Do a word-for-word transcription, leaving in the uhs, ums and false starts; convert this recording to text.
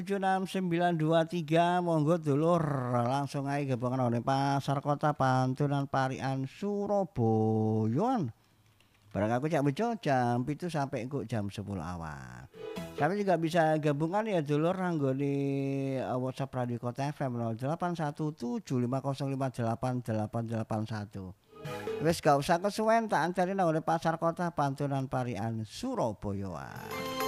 tujuh enam sembilan dua tiga monggo dulur langsung aja gabungan oleh Pasar Kota Pantunan Parian Surabaya. Barang aku cak bejo jam itu sampai kok jam sepuluh awal. Kami juga bisa gabungan ya dulur nanggone uh, WhatsApp Radio Kota F M nol delapan satu tujuh lima nol lima delapan delapan delapan satu. Wes gak usah kesuwen tak antari nang Pasar Kota Pantunan Parian Surabaya.